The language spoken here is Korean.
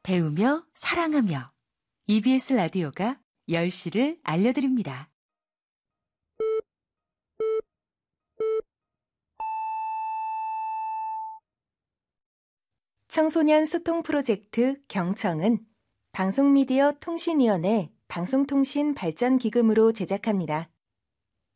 배우며 사랑하며 EBS 라디오가 10시를 알려드립니다. 청소년 소통 프로젝트 경청은 방송미디어 통신위원회 방송통신 발전기금으로 제작합니다.